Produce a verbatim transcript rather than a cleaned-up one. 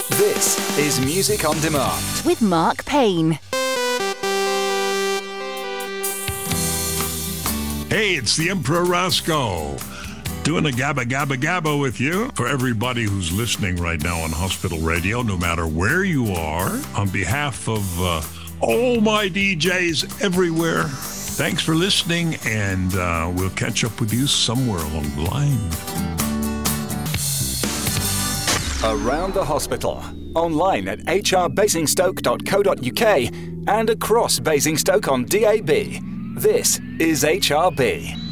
This is Music on Demand with Mark Payne. Hey, it's the Emperor Roscoe, doing a Gabba Gabba Gabba with you. For everybody who's listening right now on Hospital Radio, no matter where you are, on behalf of uh, all my D Js everywhere, thanks for listening, and uh, we'll catch up with you somewhere along the line. Around the Hospital, online at h r basingstoke dot co dot u k and across Basingstoke on D A B. This is H R B.